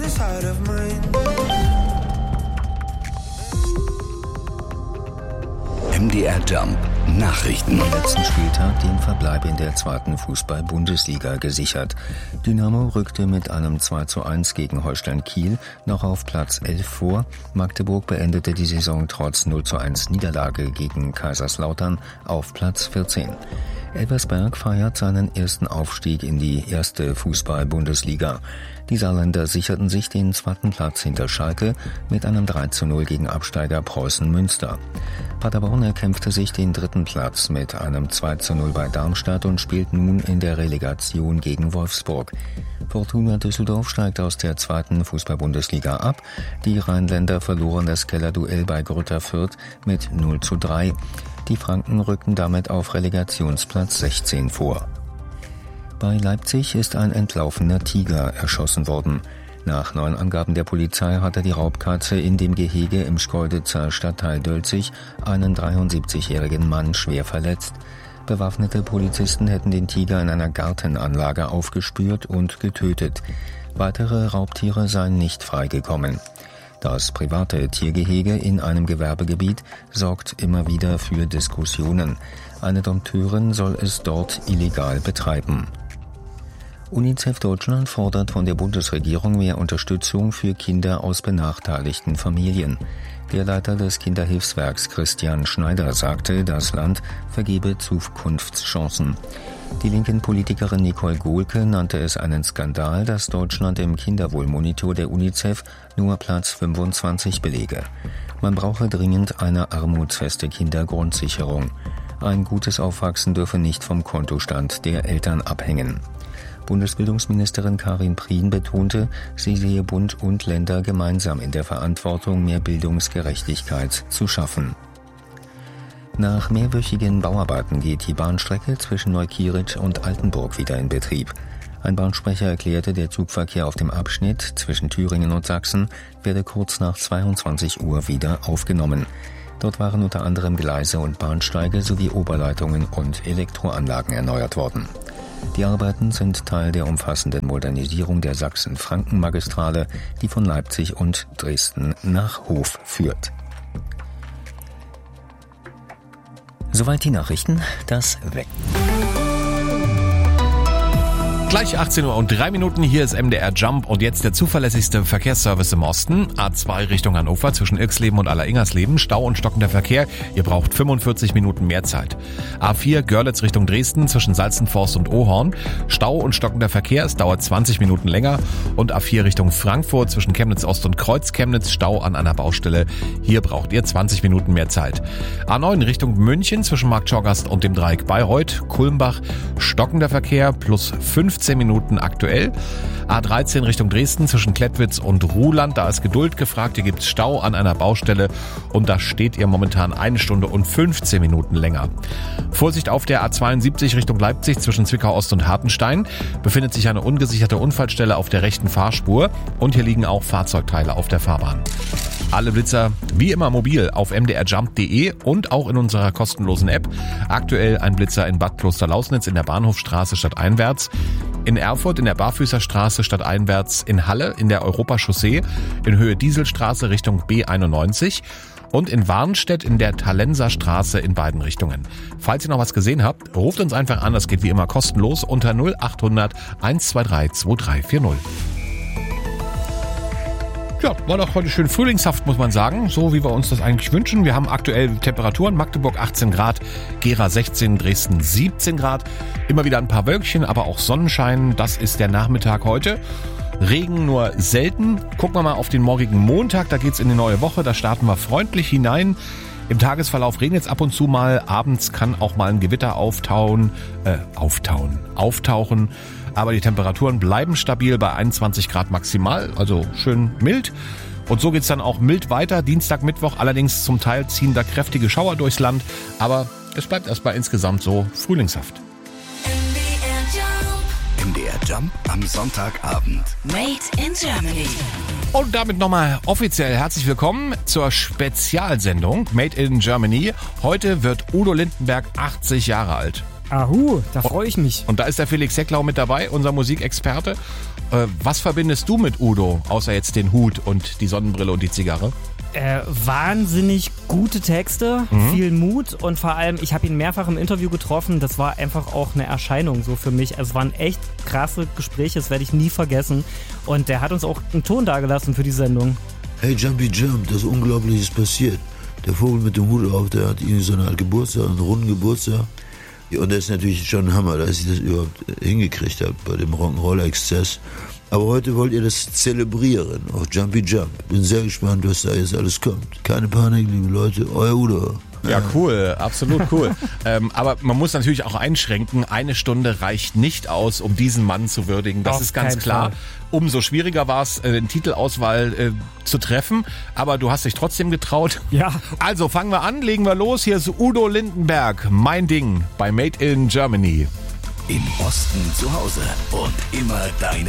inside of mine. MDR Jump Nachrichten. Am letzten Spieltag den Verbleib in der 2. Fußball-Bundesliga gesichert. Dynamo rückte mit einem 2:1 gegen Holstein Kiel noch auf Platz 11 vor. Magdeburg beendete die Saison trotz 0:1 Niederlage gegen Kaiserslautern auf Platz 14. Elversberg feiert seinen ersten Aufstieg in die 1. Fußball-Bundesliga. Die Saarländer sicherten sich den 2. Platz hinter Schalke mit einem 3:0 gegen Absteiger Preußen Münster. Paderborn erkämpfte sich den 3. Platz mit einem 2:0 bei Darmstadt und spielt nun in der Relegation gegen Wolfsburg. Fortuna Düsseldorf steigt aus der 2. Fußball-Bundesliga ab. Die Rheinländer verloren das Kellerduell bei Greuther Fürth mit 0:3. Die Franken rückten damit auf Relegationsplatz 16 vor. Bei Leipzig ist ein entlaufener Tiger erschossen worden. Nach neuen Angaben der Polizei hatte die Raubkatze in dem Gehege im Schkeuditzer Stadtteil Dölzig einen 73-jährigen Mann schwer verletzt. Bewaffnete Polizisten hätten den Tiger in einer Gartenanlage aufgespürt und getötet. Weitere Raubtiere seien nicht freigekommen. Das private Tiergehege in einem Gewerbegebiet sorgt immer wieder für Diskussionen. Eine Dompteurin soll es dort illegal betreiben. UNICEF Deutschland fordert von der Bundesregierung mehr Unterstützung für Kinder aus benachteiligten Familien. Der Leiter des Kinderhilfswerks Christian Schneider sagte, das Land vergebe Zukunftschancen. Die linken Politikerin Nicole Gohlke nannte es einen Skandal, dass Deutschland im Kinderwohlmonitor der UNICEF nur Platz 25 belege. Man brauche dringend eine armutsfeste Kindergrundsicherung. Ein gutes Aufwachsen dürfe nicht vom Kontostand der Eltern abhängen. Bundesbildungsministerin Karin Prien betonte, sie sehe Bund und Länder gemeinsam in der Verantwortung, mehr Bildungsgerechtigkeit zu schaffen. Nach mehrwöchigen Bauarbeiten geht die Bahnstrecke zwischen Neukieritz und Altenburg wieder in Betrieb. Ein Bahnsprecher erklärte, der Zugverkehr auf dem Abschnitt zwischen Thüringen und Sachsen werde kurz nach 22 Uhr wieder aufgenommen. Dort waren unter anderem Gleise und Bahnsteige sowie Oberleitungen und Elektroanlagen erneuert worden. Die Arbeiten sind Teil der umfassenden Modernisierung der Sachsen-Franken-Magistrale, die von Leipzig und Dresden nach Hof führt. Soweit die Nachrichten, das Wetter. Gleich 18:03 Uhr, hier ist MDR Jump und jetzt der zuverlässigste Verkehrsservice im Osten. A2 Richtung Hannover zwischen Irxleben und Alleringhersleben, Stau und stockender Verkehr, ihr braucht 45 Minuten mehr Zeit. A4 Görlitz Richtung Dresden zwischen Salzenforst und Ohorn, Stau und stockender Verkehr, es dauert 20 Minuten länger. Und A4 Richtung Frankfurt zwischen Chemnitz Ost und Kreuz-Chemnitz, Stau an einer Baustelle, hier braucht ihr 20 Minuten mehr Zeit. A9 Richtung München zwischen Marktschorgast und dem Dreieck Bayreuth, Kulmbach, stockender Verkehr plus 15 Minuten aktuell. A13 Richtung Dresden zwischen Klettwitz und Ruhland, da ist Geduld gefragt, hier gibt's Stau an einer Baustelle und da steht ihr momentan 1 Stunde und 15 Minuten länger. Vorsicht auf der A72 Richtung Leipzig zwischen Zwickau Ost und Hartenstein, befindet sich eine ungesicherte Unfallstelle auf der rechten Fahrspur und hier liegen auch Fahrzeugteile auf der Fahrbahn. Alle Blitzer wie immer mobil auf mdrjump.de und auch in unserer kostenlosen App. Aktuell ein Blitzer in Bad Klosterlausnitz in der Bahnhofstraße stadteinwärts, in Erfurt in der Barfüßerstraße stadteinwärts, in Halle in der Europachaussee, in Höhe Dieselstraße Richtung B91 und in Warnstedt in der Talenser Straße in beiden Richtungen. Falls ihr noch was gesehen habt, ruft uns einfach an, das geht wie immer kostenlos unter 0800 123 2340. Ja, war doch heute schön frühlingshaft, muss man sagen, so wie wir uns das eigentlich wünschen. Wir haben aktuell Temperaturen, Magdeburg 18 Grad, Gera 16, Dresden 17 Grad. Immer wieder ein paar Wölkchen, aber auch Sonnenschein, das ist der Nachmittag heute. Regen nur selten. Gucken wir mal auf den morgigen Montag, da geht's in die neue Woche, da starten wir freundlich hinein. Im Tagesverlauf regnet es ab und zu mal, abends kann auch mal ein Gewitter auftauchen. Aber die Temperaturen bleiben stabil bei 21 Grad maximal, also schön mild. Und so geht's dann auch mild weiter, Dienstag, Mittwoch. Allerdings zum Teil ziehen da kräftige Schauer durchs Land. Aber es bleibt erstmal insgesamt so frühlingshaft. MDR Jump am Sonntagabend. Made in Germany. Und damit nochmal offiziell herzlich willkommen zur Spezialsendung Made in Germany. Heute wird Udo Lindenberg 80 Jahre alt. Ahu, da freue ich mich. Und da ist der Felix Hecklau mit dabei, unser Musikexperte. Was verbindest du mit Udo, außer jetzt den Hut und die Sonnenbrille und die Zigarre? Wahnsinnig gute Texte, viel Mut und vor allem, ich habe ihn mehrfach im Interview getroffen, das war einfach auch eine Erscheinung so für mich. Es waren echt krasse Gespräche, das werde ich nie vergessen und der hat uns auch einen Ton dagelassen für die Sendung. Hey Jumpy Jump, das Unglaubliches passiert. Der Vogel mit dem Hut auf, der hat irgendwie so eine Art Geburtstag, einen runden Geburtstag. Ja, und das ist natürlich schon ein Hammer, dass ich das überhaupt hingekriegt habe bei dem Rock'n'Roll-Exzess. Aber heute wollt ihr das zelebrieren, auch Jumpy Jump. Bin sehr gespannt, was da jetzt alles kommt. Keine Panik, liebe Leute, euer Udo. Ja, cool, absolut cool. Aber man muss natürlich auch einschränken, 1 Stunde reicht nicht aus, um diesen Mann zu würdigen. Das ist ganz klar. Fall. Umso schwieriger war es, den Titelauswahl zu treffen. Aber du hast dich trotzdem getraut. Ja. Also fangen wir an, legen wir los. Hier ist Udo Lindenberg, Mein Ding bei Made in Germany. Im Osten zu Hause und immer deine